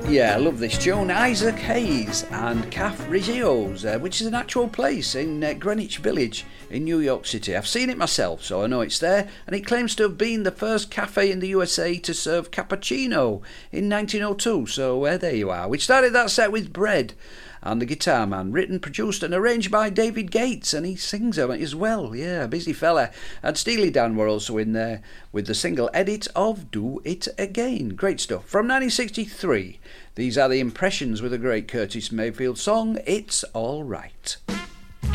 Yeah, I love this tune. Isaac Hayes and Caf Rigios, which is an actual place in Greenwich Village in New York City. I've seen it myself, so I know it's there, and it claims to have been the first cafe in the USA to serve cappuccino in 1902, so there you are. We started that set with Bread and the Guitar Man, written, produced and arranged by David Gates, and he sings on it as well. Yeah, busy fella. And Steely Dan were also in there with the single edit of Do It Again. Great stuff. From 1963, these are the Impressions with a great Curtis Mayfield song, It's All Right.